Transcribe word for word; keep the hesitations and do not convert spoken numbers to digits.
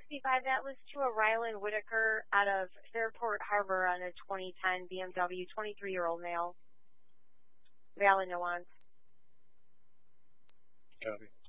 sixty-five. That was to a Rylan Whitaker out of Fairport Harbor on a twenty ten B M W, twenty-three-year-old male. Valid nuance. Copy.